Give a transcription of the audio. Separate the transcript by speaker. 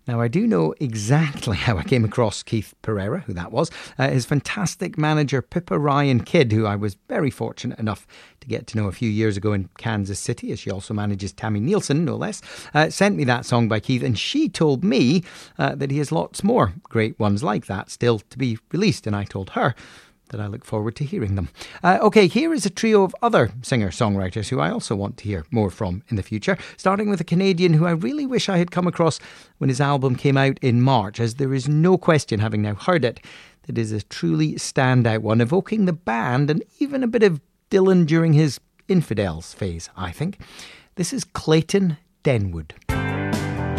Speaker 1: Now, I do know exactly how I came across Keith Pereira, who that was. His fantastic manager, Pippa Ryan Kidd, who I was very fortunate enough to get to know a few years ago in Kansas City, as she also manages Tammy Nielsen, no less, sent me that song by Keith, and she told me that he has lots more great ones like that still to be released, and I told her that I look forward to hearing them. OK, here is a trio of other singer-songwriters who I also want to hear more from in the future, starting with a Canadian who I really wish I had come across when his album came out in March, as there is no question, having now heard it, that it is a truly standout one, evoking the band and even a bit of Dylan during his Infidels phase, I think. This is Clayton Denwood.